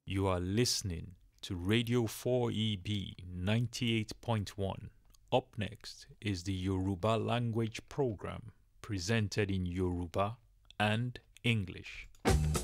You are listening to Radio 4EB 98.1. Up next is the Yoruba language program presented in Yoruba and English.